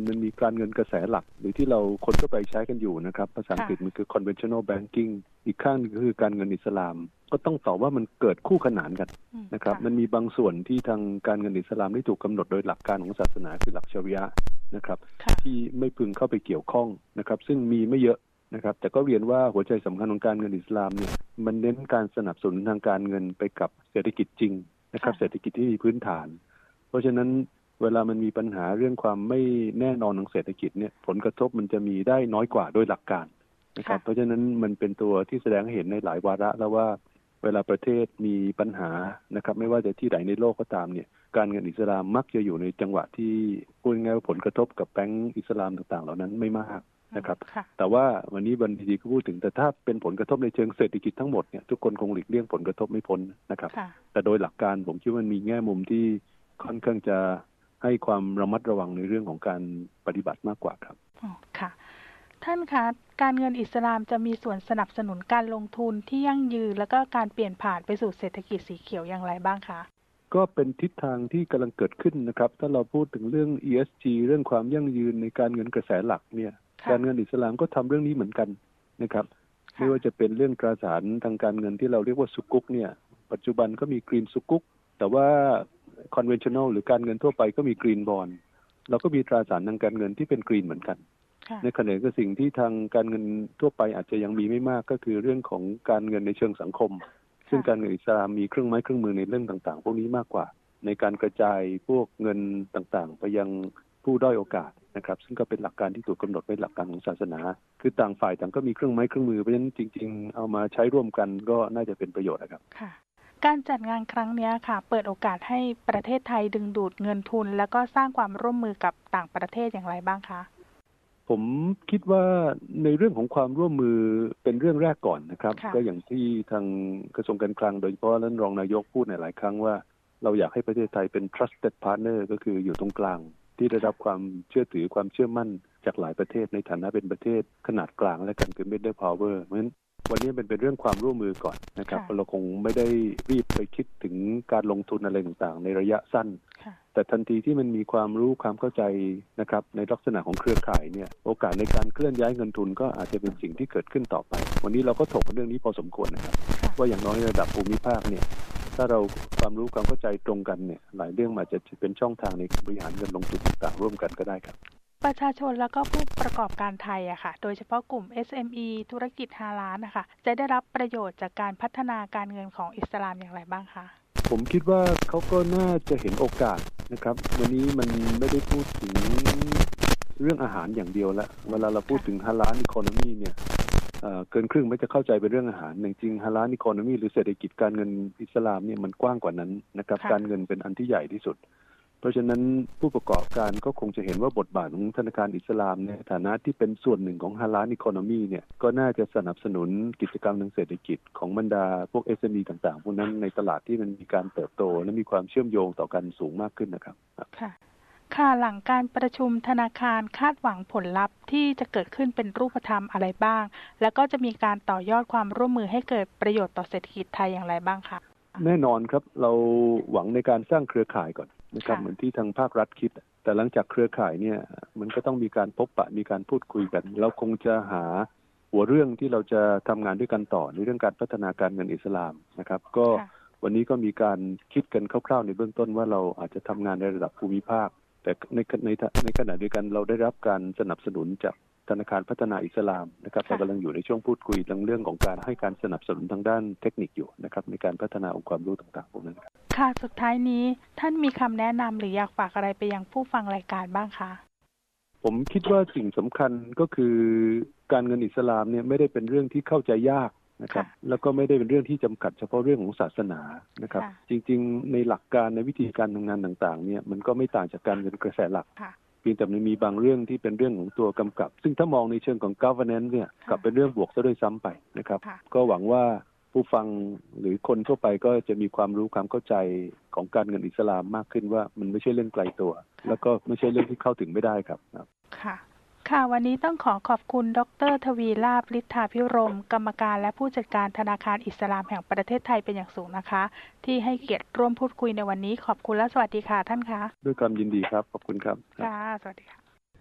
มันมีการเงินกระแสหลักหรือที่เราคนทั่วไปใช้กันอยู่นะครับภาษาอังกฤษมันคือ conventional banking อีกข้างนึงก็คือการเงินอิสลามก็ต้องตอบว่ามันเกิดคู่ขนานกันนะครับมันมีบางส่วนที่ทางการเงินอิสลามได้ถูกกำหนดโดยหลักการของศาสนาคือหลักชะรีอะห์นะครับที่ไม่พึงเข้าไปเกี่ยวข้องนะครับซึ่งมีไม่เยอะนะครับแต่ก็เรียนว่าหัวใจสำคัญของการเงินอิสลามเนี่ยมันเน้นการสนับสนุนทางการเงินไปกับเศรษฐกิจจริงนะครับเศรษฐกิจที่มีพื้นฐานเพราะฉะนั้นเวลามันมีปัญหาเรื่องความไม่แน่นอนของเศรษฐกิจเนี่ยผลกระทบมันจะมีได้น้อยกว่าโดยหลักการนะครับเพราะฉะนั้นมันเป็นตัวที่แสดงให้เห็นในหลายวาระแล้วว่าเวลาประเทศมีปัญหานะครับไม่ว่าจะที่ไหนในโลกก็ตามเนี่ยการเงินอิสลามมักจะอยู่ในจังหวะที่พูดง่ายๆว่าผลกระทบกับแบงก์อิสลามต่างๆเหล่านั้นไม่มากนะครับแต่ว่าวันนี้บัณฑิตก็พูดถึงแต่ถ้าเป็นผลกระทบในเชิงเศรษฐกิจทั้งหมดเนี่ยทุกคนคงหลีกเลี่ยงผลกระทบไม่พ้นนะครับแต่โดยหลักการผมคิดว่ามันมีแง่มุมที่ค่อนข้างจะให้ความระมัดระวังในเรื่องของการปฏิบัติมากกว่าครับค่ะท่านคะการเงินอิสลามจะมีส่วนสนับสนุนการลงทุนที่ยั่งยืนแล้วก็การเปลี่ยนผ่านไปสู่เศรษฐกิจสีเขียวอย่างไรบ้างคะก็เป็นทิศทางที่กำลังเกิดขึ้นนะครับถ้าเราพูดถึงเรื่อง ESG เรื่องความยั่งยืนในการเงินกระแสหลักเนี่ยการเงินอิสลามก็ทำเรื่องนี้เหมือนกันนะครับไม่ว่าจะเป็นเรื่องตราสารทางการเงินที่เราเรียกว่าซุกุกเนี่ยปัจจุบันก็มีกรีนซุกุกแต่ว่า conventional หรือการเงินทั่วไปก็มีกรีนบอนด์เราก็มีตราสารทางการเงินที่เป็นกรีนเหมือนกันในขณะที่สิ่งที่ทางการเงินทั่วไปอาจจะยังมีไม่มากก็คือเรื่องของการเงินในเชิงสังคมซึ่งการเงินอิสลามมีเครื่องไม้เครื่องมือในเรื่องต่างๆพวกนี้มากกว่าในการกระจายพวกเงินต่างๆไปยังผู้ด้อยโอกาสนะครับซึ่งก็เป็นหลักการที่ถูกกำหนดไว้หลักการของศาสนาคือต่างฝ่ายต่างก็มีเครื่องไม้เครื่องมือเพราะฉะนั้นจริงๆเอามาใช้ร่วมกันก็น่าจะเป็นประโยชน์นะครับการจัดงานครั้งนี้ค่ะเปิดโอกาสให้ประเทศไทยดึงดูดเงินทุนแล้วก็สร้างความร่วมมือกับต่างประเทศอย่างไรบ้างคะผมคิดว่าในเรื่องของความร่วมมือเป็นเรื่องแรกก่อนนะครับก็อย่างที่ทางกระทรวงการคลังโดยเฉพาะท่านรองนายกพูดในหลายครั้งว่าเราอยากให้ประเทศไทยเป็น trusted partner ก็คืออยู่ตรงกลางที่ได้รับความเชื่อถือความเชื่อมั่นจากหลายประเทศในฐานะเป็นประเทศขนาดกลางและกันคือ middle power เพราะฉะนั้นวันนี้เป็นเรื่องความร่วมมือก่อนนะครับเราคงไม่ได้รีบไปคิดถึงการลงทุนอะไรต่างๆในระยะสั้นแต่ทันทีที่มันมีความรู้ความเข้าใจนะครับในลักษณะของเครือข่ายเนี่ยโอกาสในการเคลื่อนย้ายเงินทุนก็อาจจะเป็นสิ่งที่เกิดขึ้นต่อไปวันนี้เราก็ถกเรื่องนี้พอสมควรนะครับว่าอย่างน้อยระดับภูมิภาคเนี่ยถ้าเราความรู้ความเข้าใจตรงกันเนี่ยหลายเรื่องอาจจะเป็นช่องทางในการบริหารเงินลงทุนต่างๆร่วมกันก็ได้ครับประชาชนแล้วก็ผู้ประกอบการไทยอะค่ะโดยเฉพาะกลุ่ม SME ธุรกิจ5 ล้านนะคะจะได้รับประโยชน์จากการพัฒนาการเงินของอิสลามอย่างไรบ้างคะผมคิดว่าเขาก็น่าจะเห็นโอกาสนะครับวันนี้มันไม่ได้พูดถึงเรื่องอาหารอย่างเดียวละเวลาเราพูดถึงฮาลาลอีโคโนมีเนี่ยเกินครึ่งไม่จะเข้าใจเป็นเรื่องอาหารจริงๆฮาลาลอีโคโนมีหรือเศรษฐกิจการเงินอิสลามเนี่ยมันกว้างกว่านั้นนะครับการเงินเป็นอันที่ใหญ่ที่สุดเพราะฉะนั้นผู้ประกอบการก็คงจะเห็นว่าบทบาทของธนาคารอิสลามในฐานะที่เป็นส่วนหนึ่งของฮาลาลอีโคโนมีเนี่ยก็น่าจะสนับสนุนกิจกรรมทางเศรษฐกิจของบรรดาพวก SME ต่างๆพวกนั้นในตลาดที่มันมีการเติบโตและมีความเชื่อมโยงต่อกันสูงมากขึ้นนะครับค่ะหลังการประชุมธนาคารคาดหวังผลลัพธ์ที่จะเกิดขึ้นเป็นรูปธรรมอะไรบ้างแล้วก็จะมีการต่อยอดความร่วมมือให้เกิดประโยชน์ต่อเศรษฐกิจไทยอย่างไรบ้างคะแน่นอนครับเราหวังในการสร้างเครือข่ายก่อนนะครับเหมือนที่ทางภาครัฐคิดแต่หลังจากเครือข่ายเนี่ยมันก็ต้องมีการพบปะมีการพูดคุยกันเราคงจะหาหัวเรื่องที่เราจะทำงานด้วยกันต่อในเรื่องการพัฒนาการเงินอิสลามนะครับก็วันนี้ก็มีการคิดกันคร่าวๆในเบื้องต้นว่าเราอาจจะทำงานในระดับภูมิภาคแต่ในขณะเดียวกันเราได้รับการสนับสนุนจากธนาคารพัฒนาอิสลามนะครับเรากำลังอยู่ในช่วงพูดคุยเรื่องของการให้การสนับสนุนทางด้านเทคนิคอยู่นะครับในการพัฒนาองค์ความรู้ต่างๆพวกนั้นครับค่ะสุดท้ายนี้ท่านมีคำแนะนำหรืออยากฝากอะไรไปยังผู้ฟังรายการบ้างคะผมคิดว่าสิ่งสำคัญก็คือการเงินอิสลามเนี่ยไม่ได้เป็นเรื่องที่เข้าใจยากนะครับแล้วก็ไม่ได้เป็นเรื่องที่จำกัดเฉพาะเรื่องของศาสนานะครับจริงๆในหลักการในวิธีการทำงานต่างๆเนี่ยมันก็ไม่ต่างจากการเงินกระแสหลักเพียงแต่มันมีบางเรื่องที่เป็นเรื่องของตัวกำกับซึ่งถ้ามองในเชิงของ governance เนี่ยกลับเป็นเรื่องบวกซะด้วยซ้ำไปนะครับก็หวังว่าผู้ฟังหรือคนทั่วไปก็จะมีความรู้ความเข้าใจของการเงินอิสลามมากขึ้นว่ามันไม่ใช่เรื่องไกลตัวแล้วก็ไม่ใช่เรื่องที่เข้าถึงไม่ได้ครับค่ะวันนี้ต้องขอบคุณดร.ทวีลาภ ฤทธาภิรมย์กรรมการและผู้จัดการธนาคารอิสลามแห่งประเทศไทยเป็นอย่างสูงนะคะที่ให้เกียรติร่วมพูดคุยในวันนี้ขอบคุณและสวัสดีค่ะท่านคะด้วยความยินดีครับขอบคุณครับค่ะสวัสดีค่ะ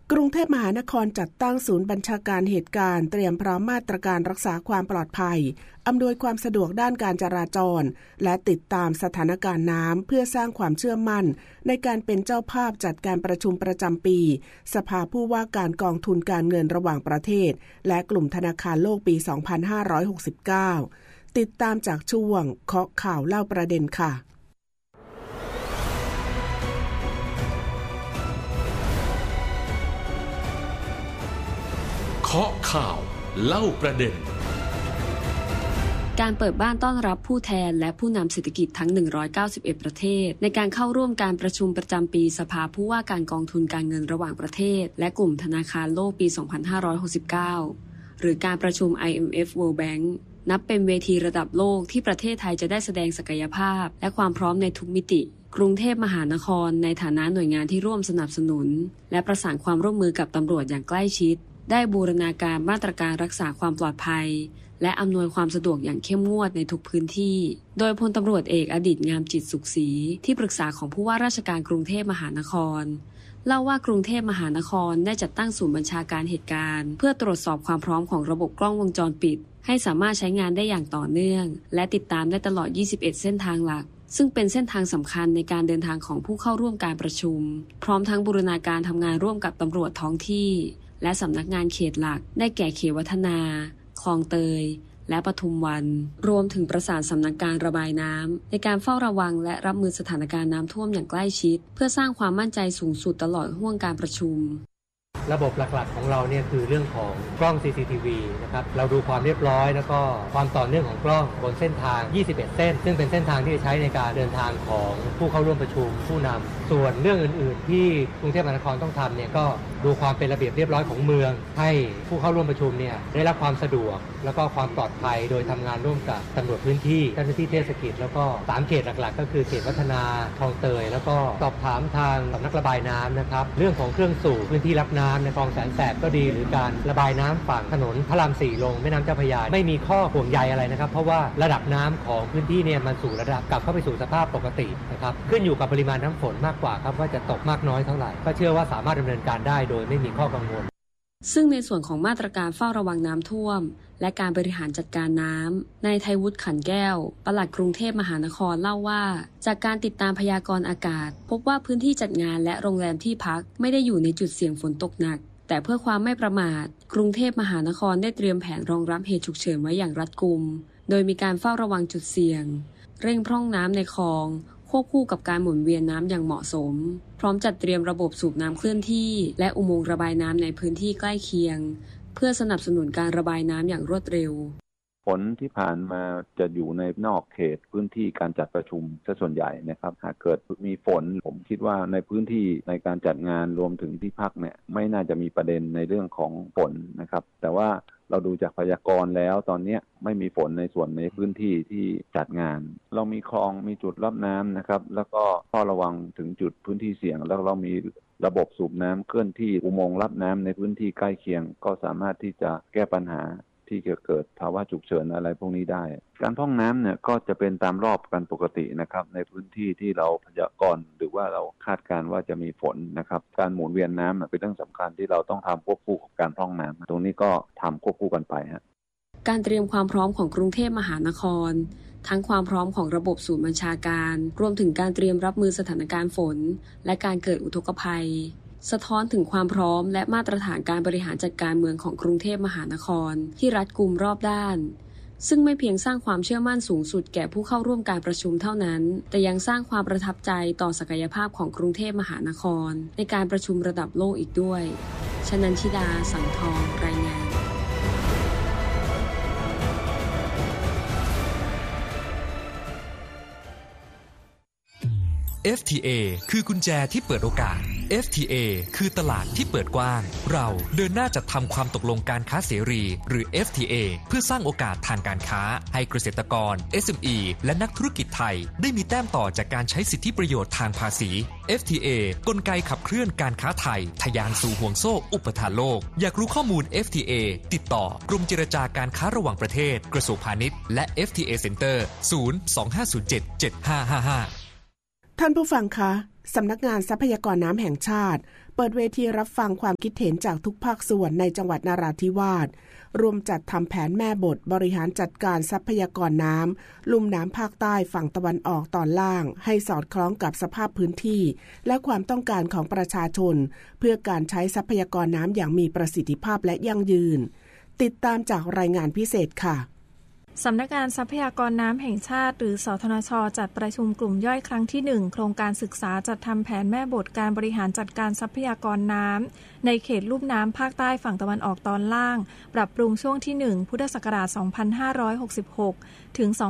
กรุงเทพมหานครจัดตั้งศูนย์บัญชาการเหตุการณ์เตรียมพร้อมมาตรการรักษาความปลอดภัยอำนวยความสะดวกด้านการจราจรและติดตามสถานการณ์น้ำเพื่อสร้างความเชื่อมั่นในการเป็นเจ้าภาพจัดการประชุมประจำปีสภาผู้ว่าการกองทุนการเงินระหว่างประเทศและกลุ่มธนาคารโลกปี 2569 ติดตามจากช่วงเคาะข่าวเล่าประเด็นค่ะเคาะข่าวเล่าประเด็นการเปิดบ้านต้อนรับผู้แทนและผู้นำเศรษฐกิจทั้ง191ประเทศในการเข้าร่วมการประชุมประจำปีสภาผู้ว่าการกองทุนการเงินระหว่างประเทศและกลุ่มธนาคารโลกปี 2569 หรือการประชุม IMF World Bank นับเป็นเวทีระดับโลกที่ประเทศไทยจะได้แสดงศักยภาพและความพร้อมในทุกมิติกรุงเทพมหานครในฐานะหน่วยงานที่ร่วมสนับสนุนและประสานความร่วมมือกับตำรวจอย่างใกล้ชิดได้บูรณาการมาตรการรักษาความปลอดภัยและอำนวยความสะดวกอย่างเข้มงวดในทุกพื้นที่โดยพลตำรวจเอกอดิษฐ์งามจิตสุขศรีที่ปรึกษาของผู้ว่าราชการกรุงเทพมหานครเล่าว่ากรุงเทพมหานครได้จัดตั้งศูนย์บัญชาการเหตุการณ์เพื่อตรวจสอบความพร้อมของระบบกล้องวงจรปิดให้สามารถใช้งานได้อย่างต่อเนื่องและติดตามได้ตลอด21เส้นทางหลักซึ่งเป็นเส้นทางสำคัญในการเดินทางของผู้เข้าร่วมการประชุมพร้อมทั้งบูรณาการทำงานร่วมกับตำรวจท้องที่และสำนักงานเขตหลักได้แก่เขตวัฒนาคลองเตยและปทุมวันรวมถึงประสานสำนักการระบายน้ำในการเฝ้าระวังและรับมือสถานการณ์น้ำท่วมอย่างใกล้ชิดเพื่อสร้างความมั่นใจสูงสุดตลอดห่วงการประชุมระบบหลักๆของเราเนี่ยคือเรื่องของกล้อง CCTV นะครับเราดูความเรียบร้อยแล้วก็ความต่อเนื่องของกล้องบนเส้นทาง21เส้นซึ่งเป็นเส้นทางที่จะใช้ในการเดินทางของผู้เข้าร่วมประชุมผู้นำส่วนเรื่องอื่นๆที่กรุงเทพมหานครต้องทำเนี่ยก็ดูความเป็นระเบียบเรียบร้อยของเมืองให้ผู้เข้าร่วมประชุมเนี่ยได้รับความสะดวกแล้วก็ความปลอดภัยโดยทำงานร่วมกับตำรวจพื้นที่เจ้าหน้าที่เทศกิจแล้วก็3เขตหลักๆก็คือเขตวัฒนาคลองเตยแล้วก็สอบถามทางสำนักระบายน้ำนะครับเรื่องของเครื่องสูบพื้นที่รับน้ำในคลองแสนแสบก็ดีหรือการระบายน้ำฝั่งถนนพระราม4ลงแม่น้ำเจ้าพระยาไม่มีข้อห่วงใยอะไรนะครับเพราะว่าระดับน้ำของพื้นที่เนี่ยมันสู่ระดับกลับเข้าไปสู่สภาพปกตินะครับขึ้นอยู่กับปริมาณน้ำฝนมากกว่าครับว่าจะตกมากน้อยเท่าไหร่ก็เชื่อว่าสามารถดำเนินการได้โดยไม่มีข้อกังวลซึ่งในส่วนของมาตรการเฝ้าระวังน้ำท่วมและการบริหารจัดการน้ำนายไทยวุฒิขันแก้วปลัดกรุงเทพมหานครเล่าว่าจากการติดตามพยากรณ์อากาศพบว่าพื้นที่จัดงานและโรงแรมที่พักไม่ได้อยู่ในจุดเสี่ยงฝนตกหนักแต่เพื่อความไม่ประมาทกรุงเทพมหานครได้เตรียมแผนรองรับเหตุฉุกเฉินไว้อย่างรัดกุมโดยมีการเฝ้าระวังจุดเสี่ยงเร่งพร่องน้ำในคลองควบคู่กับการหมุนเวียนน้ำอย่างเหมาะสมพร้อมจัดเตรียมระบบสูบน้ำเคลื่อนที่และอุโมงค์ระบายน้ำในพื้นที่ใกล้เคียงเพื่อสนับสนุนการระบายน้ำอย่างรวดเร็วฝนที่ผ่านมาจะอยู่ในนอกเขตพื้นที่การจัดประชุมซะส่วนใหญ่นะครับหากเกิดมีฝนผมคิดว่าในพื้นที่ในการจัดงานรวมถึงที่พักเนี่ยไม่น่าจะมีประเด็นในเรื่องของฝนนะครับแต่ว่าเราดูจากพยากรณ์แล้วตอนนี้ไม่มีฝนในส่วนในพื้นที่ที่จัดงานเรามีคลองมีจุดรับน้ำนะครับแล้วก็เฝ้าระวังถึงจุดพื้นที่เสี่ยงแล้วเรามีระบบสูบน้ำเคลื่อนที่อุโมงค์รับน้ำในพื้นที่ใกล้เคียงก็สามารถที่จะแก้ปัญหาที่จะเกิดภาวะฉุกเฉินอะไรพวกนี้ได้การพร่องน้ำเนี่ยก็จะเป็นตามรอบกันปกตินะครับในพื้นที่ที่เราพยากรณ์หรือว่าเราคาดการณ์ว่าจะมีฝนนะครับการหมุนเวียนน้ำเป็นเรื่องสำคัญที่เราต้องทำควบคู่กับการพร่องน้ำตรงนี้ก็ทำควบคู่กันไปฮะการเตรียมความพร้อมของกรุงเทพมหานครทั้งความพร้อมของระบบศูนย์บัญชาการรวมถึงการเตรียมรับมือสถานการณ์ฝนและการเกิดอุทกภัยสะท้อนถึงความพร้อมและมาตรฐานการบริหารจัดการเมืองของกรุงเทพมหานครที่รัดกุมรอบด้านซึ่งไม่เพียงสร้างความเชื่อมั่นสูงสุดแก่ผู้เข้าร่วมการประชุมเท่านั้นแต่ยังสร้างความประทับใจต่อศักยภาพของกรุงเทพมหานครในการประชุมระดับโลกอีกด้วยชนันชิดาสังทองรายงาน FTA คือกุญแจที่เปิดโอกาส FTA คือตลาดที่เปิดกว้างเราเดินหน้าจัดทำความตกลงการค้าเสรีหรือ FTA เพื่อสร้างโอกาสทางการค้าให้เกษตรกร SME และนักธุรกิจไทยได้มีแต้มต่อจากการใช้สิทธิประโยชน์ทางภาษี FTA กลไกขับเคลื่อนการค้าไทยทะยานสู่ห่วงโซ่อุปทานโลกอยากรู้ข้อมูล FTA ติดต่อกรมเจรจาการค้าระหว่างประเทศกระทรวงพาณิชย์และ FTA Center 025077555 ท่านผู้ฟังคะสำนักงานทรัพยากรน้ำแห่งชาติเปิดเวทีรับฟังความคิดเห็นจากทุกภาคส่วนในจังหวัดนราธิวาสรวมจัดทำแผนแม่บทบริหารจัดการทรัพยากรน้ำลุ่มน้ำภาคใต้ฝั่งตะวันออกตอนล่างให้สอดคล้องกับสภาพพื้นที่และความต้องการของประชาชนเพื่อการใช้ทรัพยากรน้ำอย่างมีประสิทธิภาพและยั่งยืนติดตามจากรายงานพิเศษค่ะสำนักงานทรัพยากรน้ำแห่งชาติหรือสทนช.จัดประชุมกลุ่มย่อยครั้งที่ 1โครงการศึกษาจัดทำแผนแม่บทการบริหารจัดการทรัพยากรน้ำในเขตลุ่มน้ำภาคใต้ฝั่งตะวันออกตอนล่างปรับปรุงช่วงที่ 1 พุทธศักราช 2566 ถึง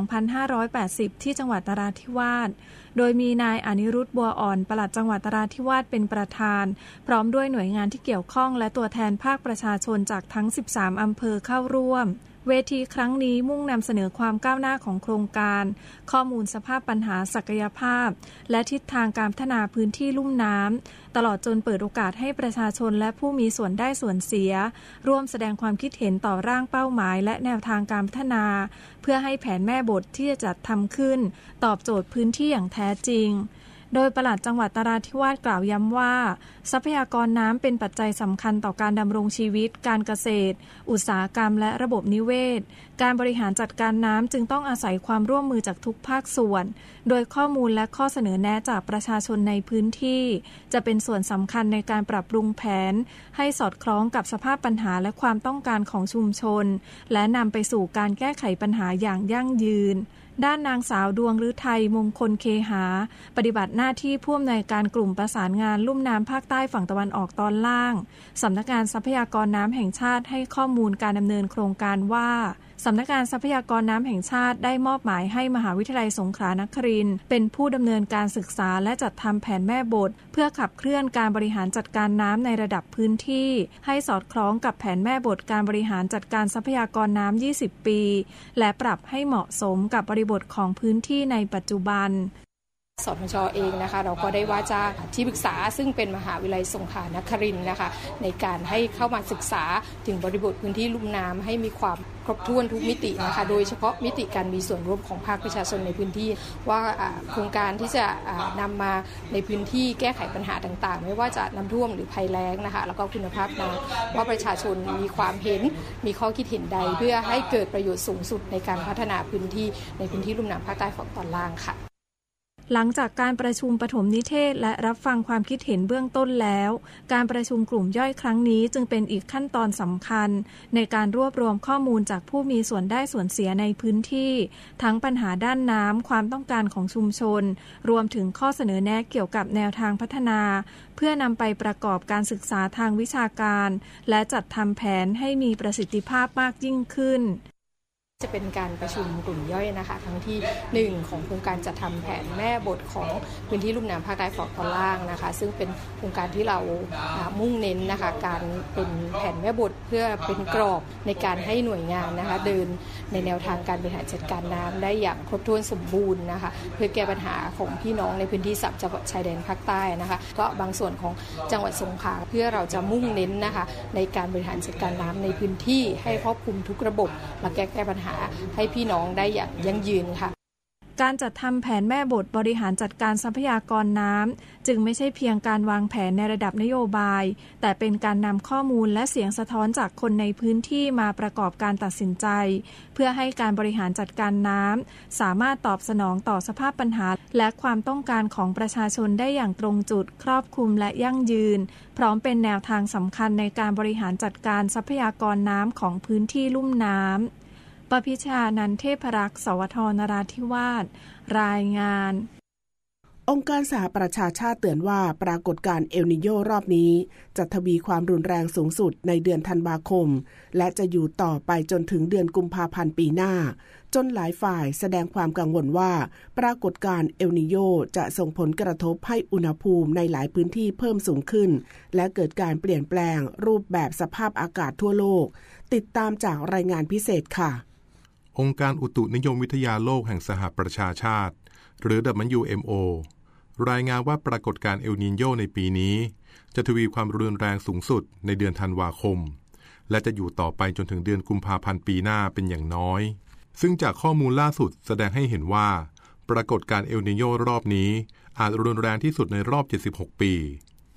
2580 ที่จังหวัดนราธิวาสโดยมีนายอนิรุทธิ์บัวอ่อนปลัดจังหวัดนราธิวาสเป็นประธานพร้อมด้วยหน่วยงานที่เกี่ยวข้องและตัวแทนภาคประชาชนจากทั้ง 13 อำเภอเข้าร่วมเวทีครั้งนี้มุ่งนำเสนอความก้าวหน้าของโครงการข้อมูลสภาพปัญหาศักยภาพและทิศทางการพัฒนาพื้นที่ลุ่มน้ำตลอดจนเปิดโอกาสให้ประชาชนและผู้มีส่วนได้ส่วนเสียร่วมแสดงความคิดเห็นต่อร่างเป้าหมายและแนวทางการพัฒนาเพื่อให้แผนแม่บทที่จะจัดทำขึ้นตอบโจทย์พื้นที่อย่างแท้จริงโดยปลัดจังหวัดนราธิวาสกล่าวย้ำว่าทรัพยากรน้ำเป็นปัจจัยสำคัญต่อการดำรงชีวิตการเกษตรอุตสาหกรรมและระบบนิเวศการบริหารจัดการน้ำจึงต้องอาศัยความร่วมมือจากทุกภาคส่วนโดยข้อมูลและข้อเสนอแนะจากประชาชนในพื้นที่จะเป็นส่วนสำคัญในการปรับปรุงแผนให้สอดคล้องกับสภาพปัญหาและความต้องการของชุมชนและนำไปสู่การแก้ไขปัญหาอย่างยั่งยืนด้านนางสาวดวงฤทัยมงคลเคหาปฏิบัติหน้าที่ผู้อำนวยการกลุ่มประสานงานลุ่มน้ำภาคใต้ฝั่งตะวันออกตอนล่างสำนักงานทรัพยากรน้ำแห่งชาติให้ข้อมูลการดำเนินโครงการว่าสำนักงานทรัพยากรน้ำแห่งชาติได้มอบหมายให้มหาวิทยาลัยสงขลานครินทร์เป็นผู้ดำเนินการศึกษาและจัดทำแผนแม่บทเพื่อขับเคลื่อนการบริหารจัดการน้ำในระดับพื้นที่ให้สอดคล้องกับแผนแม่บทการบริหารจัดการทรัพยากรน้ำ 20 ปีและปรับให้เหมาะสมกับบริบทของพื้นที่ในปัจจุบันสทช.เองนะคะเราก็ได้ว่าจ้างที่ปรึกษาซึ่งเป็นมหาวิทยาลัยสงขลานครินทร์นะคะในการให้เข้ามาศึกษาถึงบริบทพื้นที่ลุ่มน้ำให้มีความครบถ้วนทุกมิตินะคะโดยเฉพาะมิติการมีส่วนร่วมของภาคประชาชนในพื้นที่ว่าโครงการที่จะนำมาในพื้นที่แก้ไขปัญหาต่างๆไม่ว่าจะน้ำท่วมหรือภัยแล้งนะคะแล้วก็คุณภาพน้ำว่าประชาชนมีความเห็นมีข้อคิดเห็นใดเพื่อให้เกิดประโยชน์สูงสุดในการพัฒนาพื้นที่ในพื้นที่ลุ่มน้ำภาคใต้ฝั่งตอนล่างค่ะหลังจากการประชุมปฐมนิเทศและรับฟังความคิดเห็นเบื้องต้นแล้วการประชุมกลุ่มย่อยครั้งนี้จึงเป็นอีกขั้นตอนสำคัญในการรวบรวมข้อมูลจากผู้มีส่วนได้ส่วนเสียในพื้นที่ทั้งปัญหาด้านน้ำความต้องการของชุมชนรวมถึงข้อเสนอแนะเกี่ยวกับแนวทางพัฒนาเพื่อนำไปประกอบการศึกษาทางวิชาการและจัดทำแผนให้มีประสิทธิภาพมากยิ่งขึ้นจะเป็นการประชุมกลุ่มย่อยนะคะครั้งที่1ของโครงการจัดทำแผนแม่บทของพื้นที่ลุ่มน้ำภาคใต้ฝั่งตอนล่างนะคะซึ่งเป็นโครงการที่เรามุ่งเน้นนะคะการเป็นแผนแม่บทเพื่อเป็นกรอบในการให้หน่วยงานนะคะเดินในแนวทางการบริหารจัดการน้ำได้อย่างครบถ้วนสมบูรณ์นะคะเพื่อแก้ปัญหาของพี่น้องในพื้นที่3จังหวัดชายแดนภาคใต้นะคะก็บางส่วนของจังหวัดสงขลาเพื่อเราจะมุ่งเน้นนะคะในการบริหารจัดการน้ำในพื้นที่ให้ครอบคลุมทุกระบบและแก้ปัญหาให้พี่น้องได้อย่างยั่งยืนค่ะการจัดทำแผนแม่บทบริหารจัดการทรัพยากรน้ำจึงไม่ใช่เพียงการวางแผนในระดับนโยบายแต่เป็นการนำข้อมูลและเสียงสะท้อนจากคนในพื้นที่มาประกอบการตัดสินใจเพื่อให้การบริหารจัดการน้ำสามารถตอบสนองต่อสภาพปัญหาและความต้องการของประชาชนได้อย่างตรงจุดครอบคลุมและยั่งยืนพร้อมเป็นแนวทางสำคัญในการบริหารจัดการทรัพยากรน้ำของพื้นที่ลุ่มน้ำปพิชานันเทพรักษ์สวทนราธิวาสรายงานองค์การสหประชาชาติเตือนว่าปรากฏการณ์เอลนิโญรอบนี้จะทวีความรุนแรงสูงสุดในเดือนธันวาคมและจะอยู่ต่อไปจนถึงเดือนกุมภาพันธ์ปีหน้าจนหลายฝ่ายแสดงความกังวลว่าปรากฏการณ์เอลนิโญจะส่งผลกระทบให้อุณหภูมิในหลายพื้นที่เพิ่มสูงขึ้นและเกิดการเปลี่ยนแปลงรูปแบบสภาพอากาศทั่วโลกติดตามจากรายงานพิเศษค่ะองค์การอุตุนิยมวิทยาโลกแห่งสหประชาชาติหรือ WMO รายงานว่าปรากฏการณ์เอลนีโญในปีนี้จะทวีความรุนแรงสูงสุดในเดือนธันวาคมและจะอยู่ต่อไปจนถึงเดือนกุมภาพันธ์ปีหน้าเป็นอย่างน้อยซึ่งจากข้อมูลล่าสุดแสดงให้เห็นว่าปรากฏการณ์เอลนีโญรอบนี้อาจรุนแรงที่สุดในรอบ76ปี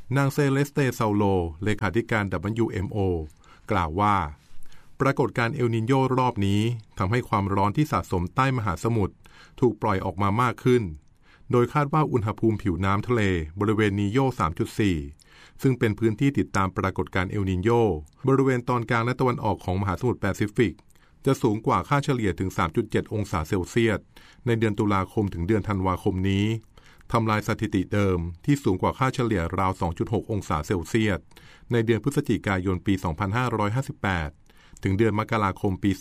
นางเซเลสเตซาโลเลขาธิการ WMO กล่าวว่าปรากฏการณ์เอลนิโญรอบนี้ทำให้ความร้อนที่สะสมใต้มหาสมุทรถูกปล่อยออกมามากขึ้นโดยคาดว่าอุณหภูมิผิวน้ำทะเลบริเวณนีโญ 3.4 ซึ่งเป็นพื้นที่ติดตามปรากฏการณ์เอลนิโญบริเวณตอนกลางและตะวันออกของมหาสมุทรแปซิฟิกจะสูงกว่าค่าเฉลี่ยถึง 3.7 องศาเซลเซียสในเดือนตุลาคมถึงเดือนธันวาคมนี้ทำลายสถิติเดิมที่สูงกว่าค่าเฉลี่ยราว 2.6 องศาเซลเซียสในเดือนพฤศจิกายนปี 2558 ถึงเดือนมกราคมปี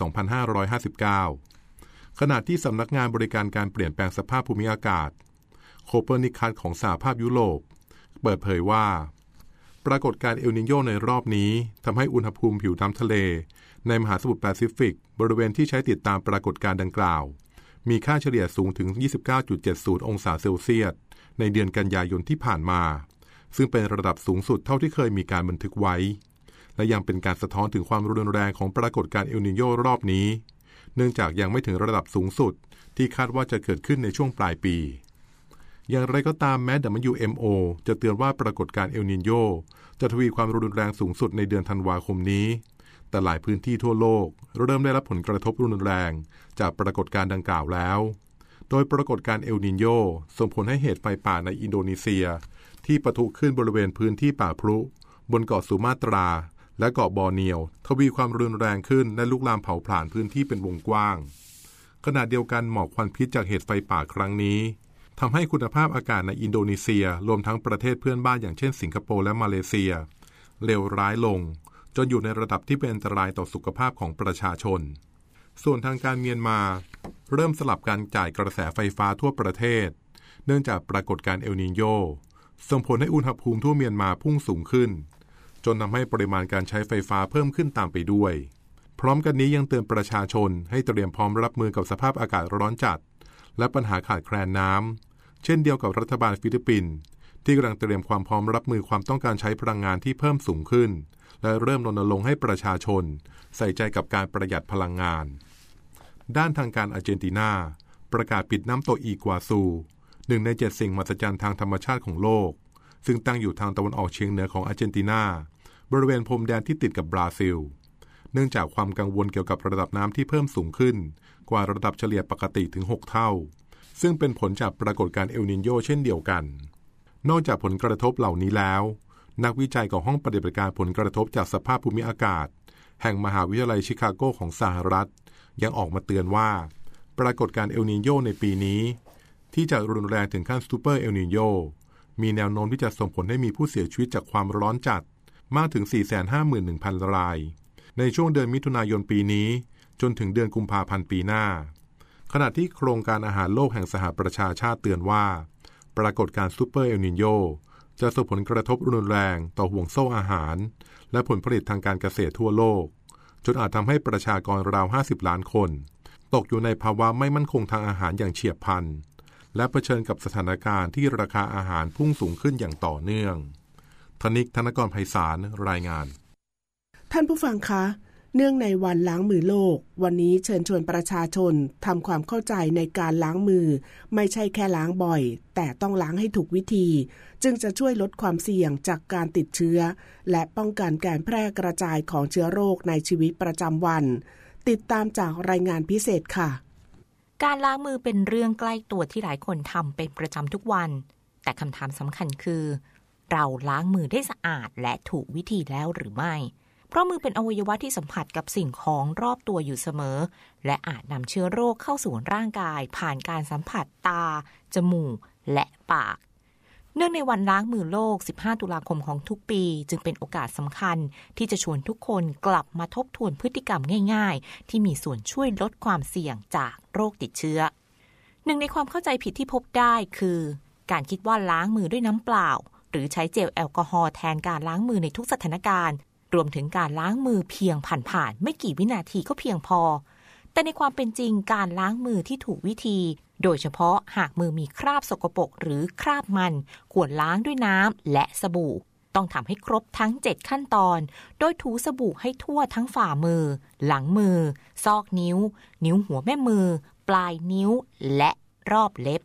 2559 ขณะที่สำนักงานบริการการเปลี่ยนแปลงสภาพภูมิอากาศโคเปอร์นิคัสของสหภาพยุโรปเปิดเผยว่าปรากฏการณ์เอลนิโญในรอบนี้ทำให้อุณหภูมิผิวน้ำทะเลในมหาสมุทรแปซิฟิกบริเวณที่ใช้ติดตามปรากฏการณ์ดังกล่าวมีค่าเฉลี่ยสูงถึง 29.70 องศาเซลเซียสในเดือนกันยายนที่ผ่านมาซึ่งเป็นระดับสูงสุดเท่าที่เคยมีการบันทึกไว้และยังเป็นการสะท้อนถึงความรุนแรงของปรากฏการณ์เอลนิโญรอบนี้เนื่องจากยังไม่ถึงระดับสูงสุดที่คาดว่าจะเกิดขึ้นในช่วงปลายปีอย่างไรก็ตามแม้ WMO จะเตือนว่าปรากฏการณ์เอลนิโญจะทวีความรุนแรงสูงสุดในเดือนธันวาคมนี้แต่หลายพื้นที่ทั่วโลกเริ่มได้รับผลกระทบรุนแรงจากปรากฏการณ์ดังกล่าวแล้วโดยปรากฏการณ์เอลนิโญส่งผลให้เหตุไฟป่าในอินโดนีเซียที่ปะทุขึ้นบริเวณพื้นที่ป่าพรุบนเกาะสุมาตราและเกาะบอร์เนียวทวีความรุนแรงขึ้นและลุกลามเผาผลาญพื้นที่เป็นวงกว้างขณะเดียวกันหมอกควันพิษจากเหตุไฟป่าครั้งนี้ทำให้คุณภาพอากาศในอินโดนีเซียรวมทั้งประเทศเพื่อนบ้านอย่างเช่นสิงคโปร์และมาเลเซียเลวร้ายลงจนอยู่ในระดับที่เป็นอันตรายต่อสุขภาพของประชาชนส่วนทางการเมียนมาเริ่มสลับการจ่ายกระแสไฟฟ้าทั่วประเทศเนื่องจากปรากฏการณ์เอลนิโญส่งผลให้อุณหภูมิทั่วเมียนมาพุ่งสูงขึ้นจนทำให้ปริมาณการใช้ไฟฟ้าเพิ่มขึ้นตามไปด้วยพร้อมกันนี้ยังเตือนประชาชนให้เตรียมพร้อมรับมือกับสภาพอากาศร้อนจัดและปัญหาขาดแคลนน้ำเช่นเดียวกับรัฐบาลฟิลิปปินส์ที่กำลังเตรียมความพร้อมรับมือความต้องการใช้พลังงานที่เพิ่มสูงขึ้นและเริ่มรณรงค์ให้ประชาชนใส่ใจกับการประหยัดพลังงานด้านทางการอาร์เจนตินาประกาศปิดน้ำตกอีกัวซู1 ใน 7 สิ่งมหัศจรรย์ทางธรรมชาติของโลกซึ่งตั้งอยู่ทางตะวันออกเฉียงเหนือของอาร์เจนตินาบริเวณพรมแดนที่ติดกับบราซิลเนื่องจากความกังวลเกี่ยวกับระดับน้ำที่เพิ่มสูงขึ้นกว่าระดับเฉลี่ยปกติถึง6เท่าซึ่งเป็นผลจากปรากฏการณ์เอลนิโญเช่นเดียวกันนอกจากผลกระทบเหล่านี้แล้วนักวิจัยของห้องปฏิบัติการผลกระทบจากสภาพภูมิอากาศแห่งมหาวิทยาลัยชิคาโกของสหรัฐยังออกมาเตือนว่าปรากฏการณ์เอลนิโญในปีนี้ที่จะรุนแรงถึงขั้นซูเปอร์เอลนิโญมีแนวโน้มที่จะส่งผลให้มีผู้เสียชีวิตจากความร้อนจัดมากถึง 451,000 รายในช่วงเดือนมิถุนายนปีนี้จนถึงเดือนกุมภาพันธ์ปีหน้าขณะที่โครงการอาหารโลกแห่งสหประชาชาติเตือนว่าปรากฏการณ์ซูเปอร์เอลนิโญจะส่งผลกระทบรุนแรงต่อห่วงโซ่อาหารและผลผลิตทางการเกษตรทั่วโลกจนอาจทำให้ประชากรราว50 ล้านคนตกอยู่ในภาวะไม่มั่นคงทางอาหารอย่างเฉียบพลันและเผชิญกับสถานการณ์ที่ราคาอาหารพุ่งสูงขึ้นอย่างต่อเนื่องธนิก ธนกรไพศาลรายงานท่านผู้ฟังคะเนื่องในวันล้างมือโลกวันนี้เชิญชวนประชาชนทำความเข้าใจในการล้างมือไม่ใช่แค่ล้างบ่อยแต่ต้องล้างให้ถูกวิธีจึงจะช่วยลดความเสี่ยงจากการติดเชื้อและป้องกันการแพร่กระจายของเชื้อโรคในชีวิตประจำวันติดตามจากรายงานพิเศษค่ะการล้างมือเป็นเรื่องใกล้ตัวที่หลายคนทำเป็นประจำทุกวันแต่คำถามสำคัญคือเราล้างมือได้สะอาดและถูกวิธีแล้วหรือไม่เพราะมือเป็นอวัยวะที่สัมผัสกับสิ่งของรอบตัวอยู่เสมอและอาจนำเชื้อโรคเข้าสู่ร่างกายผ่านการสัมผัสตาจมูกและปากเนื่องในวันล้างมือโลก15 ตุลาคมของทุกปีจึงเป็นโอกาสสำคัญที่จะชวนทุกคนกลับมาทบทวนพฤติกรรมง่ายๆที่มีส่วนช่วยลดความเสี่ยงจากโรคติดเชื้อหนึ่งในความเข้าใจผิดที่พบได้คือการคิดว่าล้างมือด้วยน้ำเปล่าหรือใช้เจลแอลกอฮอล์แทนการล้างมือในทุกสถานการณ์รวมถึงการล้างมือเพียงผ่านๆไม่กี่วินาทีก็เพียงพอแต่ในความเป็นจริงการล้างมือที่ถูกวิธีโดยเฉพาะหากมือมีคราบสกปรกหรือคราบมันควรล้างด้วยน้ำและสบู่ต้องทำให้ครบทั้ง7ขั้นตอนโดยถูสบู่ให้ทั่วทั้งฝ่ามือหลังมือซอกนิ้วนิ้วหัวแม่มือปลายนิ้วและรอบเล็บ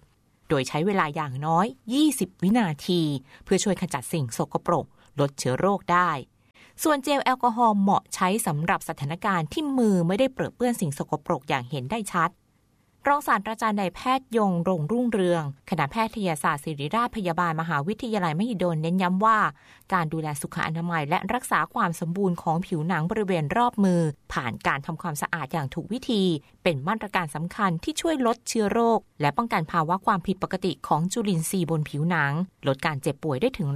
โดยใช้เวลาอย่างน้อย20วินาทีเพื่อช่วยขจัดสิ่งสกปรกลดเชื้อโรคได้ส่วนเจลแอลกอฮอล์เหมาะใช้สำหรับสถานการณ์ที่มือไม่ได้เปรอะเปื้อนสิ่งสกปรกอย่างเห็นได้ชัดรองศาสตราจารย์นายแพทย์ยงรงรุ่งเรืองคณะแพทยศาสตร์ศิริราชพยาบาลมหาวิทยาลัยมหิดลเน้นย้ำว่าการดูแลสุขอนามัยและรักษาความสมบูรณ์ของผิวหนังบริเวณรอบมือผ่านการทำความสะอาดอย่างถูกวิธีเป็นมาตรการสำคัญที่ช่วยลดเชื้อโรคและป้องกันภาวะความผิดปกติของจุลินทรีย์บนผิวหนังลดการเจ็บป่วยได้ถึง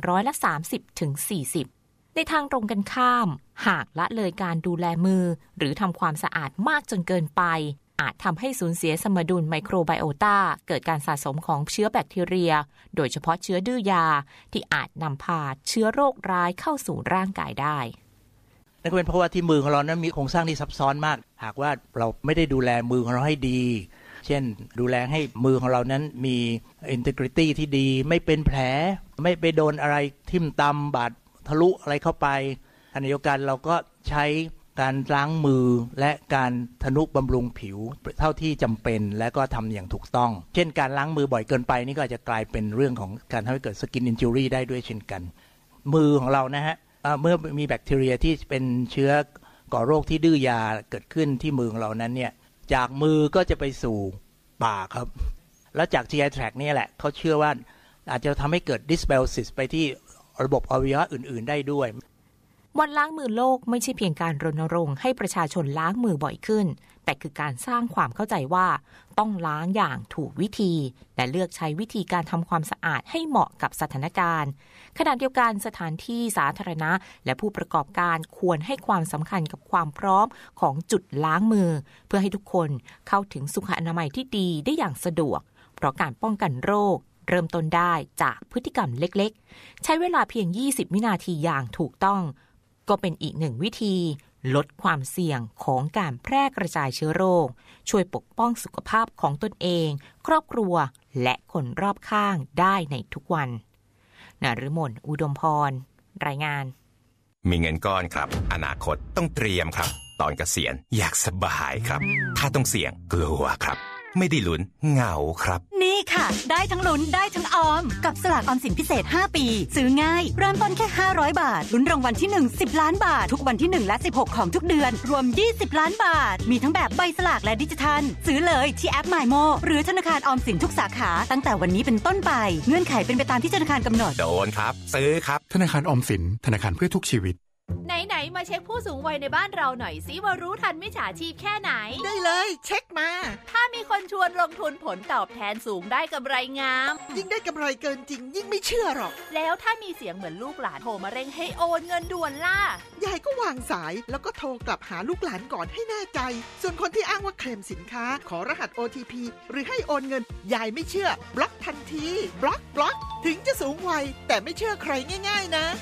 30-40%ในทางตรงกันข้ามหากละเลยการดูแลมือหรือทำความสะอาดมากจนเกินไปอาจทำให้สูญเสียสมดุลไมโครไบโอตาเกิดการสะสมของเชื้อแบคทีเรียโดยเฉพาะเชื้อดื้อยาที่อาจนำพาเชื้อโรคร้ายเข้าสู่ร่างกายได้นั่นก็เป็นเพราะว่าที่มือของเรานั้นมีโครงสร้างที่ซับซ้อนมากหากว่าเราไม่ได้ดูแลมือของเราให้ดีเช่นดูแลให้มือของเรานั้นมี integrity ที่ดีไม่เป็นแผลไม่ไปโดนอะไรทิ่มตำบาดทะลุอะไรเข้าไปขณะเดียวกันเราก็ใช้การล้างมือและการทนุบำรุงผิวเท่าที่จำเป็นและก็ทำอย่างถูกต้องเช่นการล้างมือบ่อยเกินไปนี่ก็อาจจะกลายเป็นเรื่องของการทำให้เกิด skin injury ได้ด้วยเช่นกันมือของเรานะฮะเมื่อมีแบคทีเรียที่เป็นเชื้อก่อโรคที่ดื้อยาเกิดขึ้นที่มือของเรานั้นเนี่ยจากมือก็จะไปสู่ปากครับแล้วจาก GI tract นี่แหละเขาเชื่อว่าอาจจะทำให้เกิด dysbiosis ไปที่ระบบอวัยวะอื่นๆได้ด้วยวันล้างมือโลกไม่ใช่เพียงการรณรงค์ให้ประชาชนล้างมือบ่อยขึ้นแต่คือการสร้างความเข้าใจว่าต้องล้างอย่างถูกวิธีและเลือกใช้วิธีการทำความสะอาดให้เหมาะกับสถานการณ์ขณะเดียวกันสถานที่สาธารณะและผู้ประกอบการควรให้ความสำคัญกับความพร้อมของจุดล้างมือเพื่อให้ทุกคนเข้าถึงสุขอนามัยที่ดีได้อย่างสะดวกเพราะการป้องกันโรคเริ่มต้นได้จากพฤติกรรมเล็กๆใช้เวลาเพียง20วินาทีอย่างถูกต้องก็เป็นอีกหนึ่งวิธีลดความเสี่ยงของการแพร่กระจายเชื้อโรคช่วยปกป้องสุขภาพของตนเองครอบครัวและคนรอบข้างได้ในทุกวันนฤมลอุดมพรรายงานมีเงินก้อนครับอนาคตต้องเตรียมครับตอนเกษียณอยากสบายครับถ้าต้องเสี่ยงกลัวครับไม่ได้ลุ้นเหงาครับนี่ค่ะได้ทั้งลุ้นได้ทั้งออมกับสลากออมสินพิเศษ5ปีซื้อง่ายเริ่มต้นแค่500บาทลุ้นรางวัลที่1 10ล้านบาททุกวันที่1และ16ของทุกเดือนรวม20ล้านบาทมีทั้งแบบใบสลากและดิจิทัลซื้อเลยที่แอป MyMo หรือธนาคารออมสินทุกสาขาตั้งแต่วันนี้เป็นต้นไปเงื่อนไขเป็นไปตามที่ธนาคารกำหนดโดนครับซื้อครับธนาคารออมสินธนาคารเพื่อทุกชีวิตไหนๆมาเช็คผู้สูงวัยในบ้านเราหน่อยสิว่ารู้ทันมิจฉาชีพแค่ไหนได้เลยเช็คมาถ้ามีคนชวนลงทุนผลตอบแทนสูงได้กำไรงามยิ่งได้กำไรเกินจริงยิ่งไม่เชื่อหรอกแล้วถ้ามีเสียงเหมือนลูกหลานโทรมาเร่งให้โอนเงินด่วนล่ะยายก็วางสายแล้วก็โทรกลับหาลูกหลานก่อนให้แน่ใจส่วนคนที่อ้างว่าเคลมสินค้าขอรหัส OTP หรือให้โอนเงินยายไม่เชื่อบล็อกทันทีบล็อกถึงจะสูงวัยแต่ไม่เชื่อใครง่ายๆนะ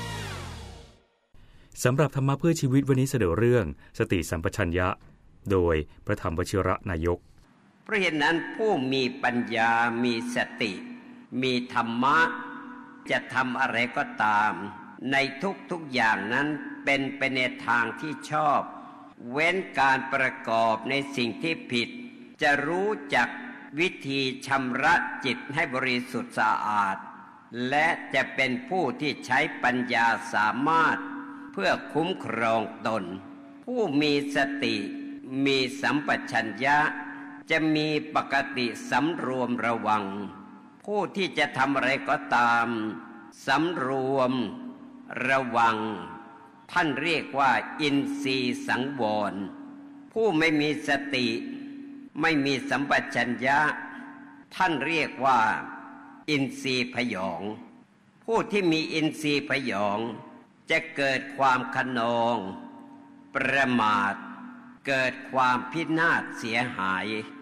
สำหรับธรรมะเพื่อชีวิตวันนี้เสนอเรื่องสติสัมปชัญญะโดยพระธรรมวชิระนายกเพราะเหตุนั้นผู้มีปัญญามีสติมีธรรมะจะทำอะไรก็ตามในทุกอย่างนั้นเป็นไปในทางที่ชอบเว้นการประกอบในสิ่งที่ผิดจะรู้จักวิธีชำระจิตให้บริสุทธิ์สะอาดและจะเป็นผู้ที่ใช้ปัญญาสามารถเพื่อคุ้มครองตนผู้มีสติมีสัมปชัญญะจะมีปกติสำรวมระวังผู้ที่จะทำอะไรก็ตามสำรวมระวังท่านเรียกว่าอินทรีย์สังวรผู้ไม่มีสติไม่มีสัมปชัญญะท่านเรียกว่าอินทรีย์พยองผู้ที่มีอินทรีย์พยองจะเกิดความคะนองประมาทเกิดความพินาศเสียหาย